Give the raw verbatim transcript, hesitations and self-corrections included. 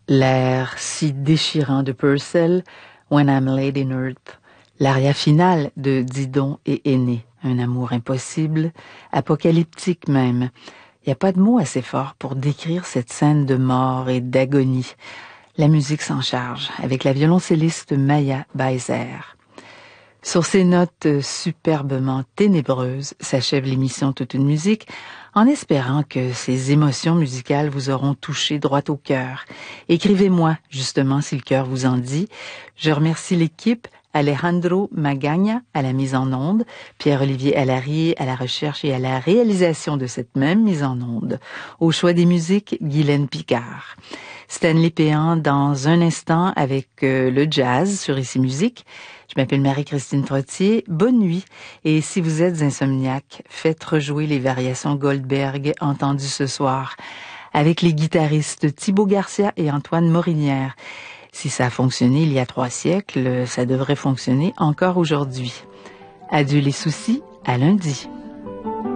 L'air si déchirant de Purcell, When I'm Laid in Earth, l'aria finale de Didon et Aîné, un amour impossible, apocalyptique même. Il n'y a pas de mots assez forts pour décrire cette scène de mort et d'agonie. La musique s'en charge, avec la violoncelliste Maya Baizer. Sur ces notes superbement ténébreuses s'achève l'émission Toute une musique, en espérant que ces émotions musicales vous auront touché droit au cœur. Écrivez-moi, justement, si le cœur vous en dit. Je remercie l'équipe, Alejandro Magagna à la mise en onde, Pierre-Olivier Allarié à la recherche et à la réalisation de cette même mise en onde. Au choix des musiques, Guylaine Picard. Stanley Péan dans un instant avec euh, le jazz sur Ici Musique. Je m'appelle Marie-Christine Trottier. Bonne nuit. Et si vous êtes insomniaque, faites rejouer les variations Goldberg entendues ce soir avec les guitaristes Thibaut Garcia et Antoine Morinière. Si ça a fonctionné il y a trois siècles, ça devrait fonctionner encore aujourd'hui. Adieu les soucis, à lundi.